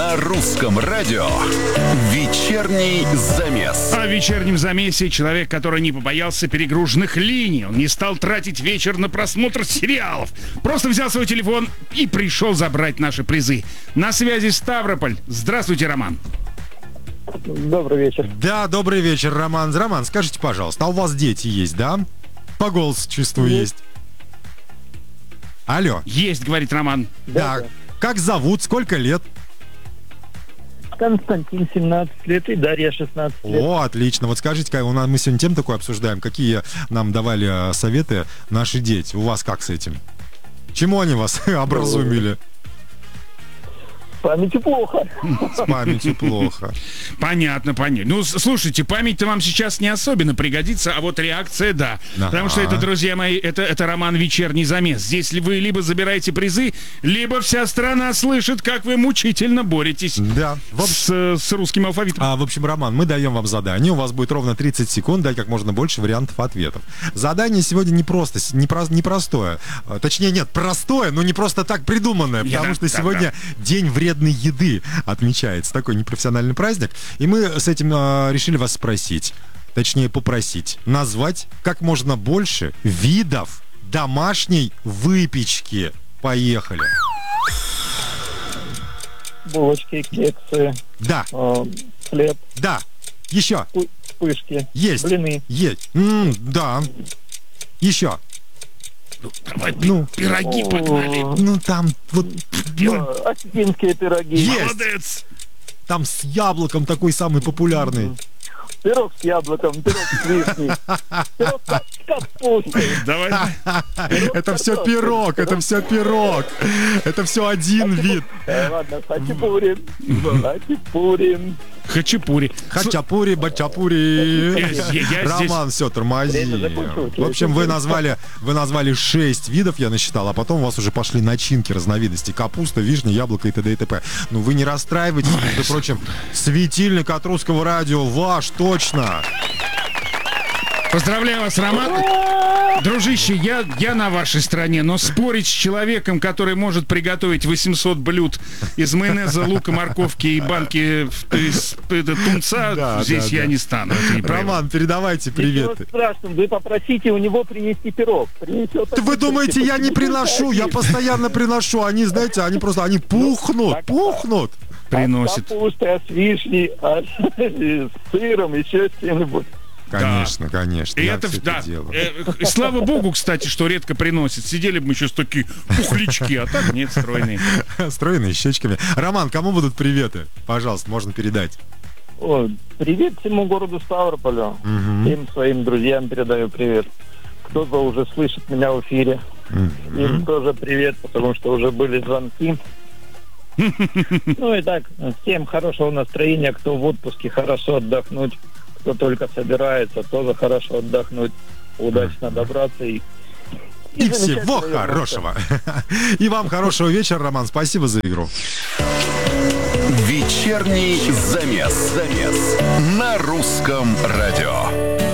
На русском радио вечерний замес. А в вечернем замесе человек, который не побоялся перегруженных линий. Он не стал тратить вечер на просмотр сериалов. Просто взял свой телефон и пришел забрать наши призы. На связи Ставрополь. Здравствуйте, Роман. Добрый вечер. Да, добрый вечер, Роман. Роман, скажите, пожалуйста, а у вас дети есть, да? По голосу чувствую, есть. Алло. Есть, говорит Роман. Да. Как зовут, сколько лет? Константин, 17 лет, и Дарья, 16 лет. О, отлично. Вот скажите, мы сегодня тему такую обсуждаем. Какие нам давали советы наши дети? У вас как с этим? Чему они вас образумили? С памятью плохо. С памятью плохо. Понятно. Ну, слушайте, память-то вам сейчас не особенно пригодится, а вот реакция, да. Ага. Потому что это, друзья мои, это роман «Вечерний замес». Здесь вы либо забираете призы, либо вся страна слышит, как вы мучительно боретесь Да. с русским алфавитом. В общем, Роман, мы даем вам задание. У вас будет ровно 30 секунд, дать как можно больше вариантов ответов. Задание сегодня непростое. Точнее, нет, простое, но не просто так придуманное, потому что сегодня день вредной еды отмечается. Такой непрофессиональный праздник. И мы с этим решили вас спросить, точнее попросить, назвать как можно больше видов домашней выпечки. Поехали. Булочки, кексы, Да, хлеб, да. Еще. пышки, Есть. блины. Есть. Да. Еще. Давай, пироги погнали. Ну там вот. Осетинские пироги. Есть. Молодец. Там с яблоком такой самый популярный. Пирог с яблоком, пирог с вишней, пирог с капустой. Давай. Это все пирог, это все пирог. Это все один вид. Ладно, хачапури. Хачапури. Хачапури, бачапури. Я Роман, все, тормози. В общем, вы назвали 6 видов, я насчитал, а потом у вас уже пошли начинки разновидностей. Капуста, вишня, яблоко и т.д. и т.п. Ну, вы не расстраивайтесь, между прочим, светильник от русского радио ваш, точно. Поздравляю вас, Роман. Дружище, я на вашей стороне, но спорить с человеком, который может приготовить 800 блюд из майонеза, лука, морковки и банки тунца, здесь я не стану. Роман, передавайте приветы. Ничего страшного, вы попросите у него принести пирог. Вы думаете, я не приношу? Я постоянно приношу. Они, знаете, они пухнут. Приносит. С капустой, с вишней, с сыром, еще с чем-нибудь. Конечно. И Я это, все это делаю. Слава богу, кстати, что редко приносит. Сидели бы мы сейчас такие пухлячки, а так нет, стройные. Стройные, с щечками. Роман, кому будут приветы? Пожалуйста, можно передать. Привет всему городу Ставрополю. Всем своим друзьям передаю привет. Кто-то уже слышит меня в эфире. Им тоже привет, потому что уже были звонки. Ну и так, всем хорошего настроения. Кто в отпуске, хорошо отдохнуть. Кто только собирается, тоже хорошо отдохнуть, удачно добраться и всего хорошего. И вам хорошего вечера, Роман. Спасибо за игру. Вечерний замес на русском радио.